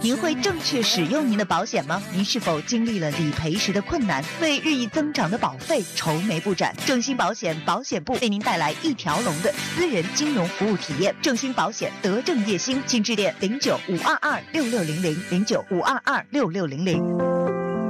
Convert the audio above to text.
您会正确使用您的保险吗？您是否经历了理赔时的困难，为日益增长的保费愁眉不展？正兴保险保险部为您带来一条龙的私人金融服务体验。正兴保险德正叶兴，请致电09-522-6600，09-522-6600。